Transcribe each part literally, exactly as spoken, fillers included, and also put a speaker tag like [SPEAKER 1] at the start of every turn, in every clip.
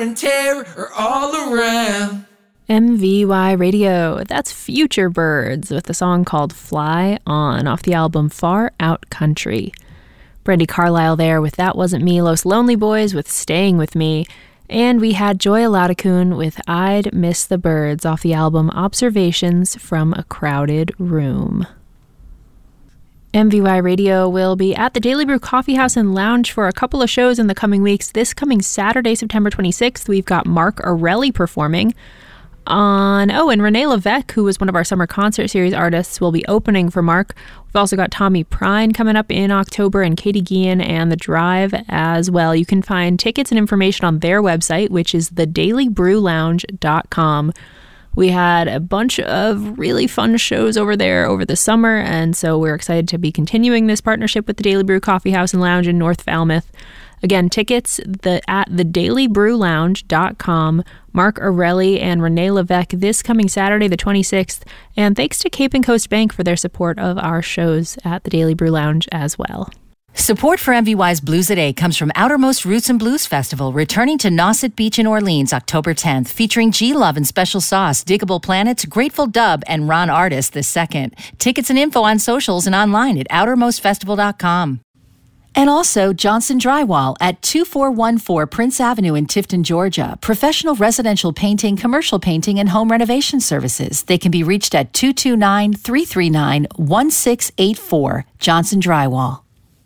[SPEAKER 1] and terror are all around.
[SPEAKER 2] M V Y Radio, that's Future Birds with a song called Fly On off the album Far Out Country. Brandi Carlile there with That Wasn't Me, Los Lonely Boys with Staying With Me, and we had Joya Laudakun with I'd Miss the Birds off the album Observations from a Crowded Room. M V Y Radio will be at the Daily Brew Coffee House and Lounge for a couple of shows in the coming weeks. This coming Saturday, September twenty-sixth, we've got Mark Arelli performing on, oh, and Renee Levesque, who was one of our summer concert series artists, will be opening for Mark. We've also got Tommy Prine coming up in October and Katie Guillen and The Drive as well. You can find tickets and information on their website, which is the daily brew lounge dot com. We had a bunch of really fun shows over there over the summer, and so we're excited to be continuing this partnership with the Daily Brew Coffee House and Lounge in North Falmouth. Again, tickets the, at the daily brew lounge dot com. Mark Arelli and Renee Levesque this coming Saturday, the twenty-sixth. And thanks to Cape and Coast Bank for their support of our shows at the Daily Brew Lounge as well.
[SPEAKER 3] Support for M V Y's Blues at eight comes from Outermost Roots and Blues Festival, returning to Nauset Beach in Orleans October tenth, featuring G-Love and Special Sauce, Diggable Planets, Grateful Dub, and Ron Artist the second. Tickets and info on socials and online at outermost festival dot com. And also Johnson Drywall at two four one four Prince Avenue in Tifton, Georgia. Professional residential painting, commercial painting, and home renovation services. They can be reached at two two nine, three three nine, one six eight four. Johnson Drywall.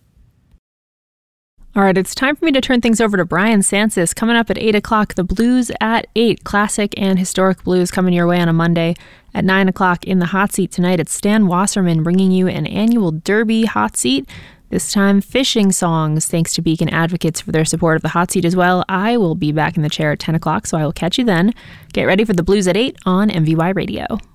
[SPEAKER 2] All right, it's time for me to turn things over to Brian Sansis. Coming up at eight o'clock, the Blues at eight. Classic and historic blues coming your way on a Monday. At nine o'clock in the hot seat tonight, it's Stan Wasserman bringing you an annual Derby hot seat. This time, fishing songs, thanks to Beacon Advocates for their support of the hot seat as well. I will be back in the chair at ten o'clock, so I will catch you then. Get ready for the Blues at eight on M V Y Radio.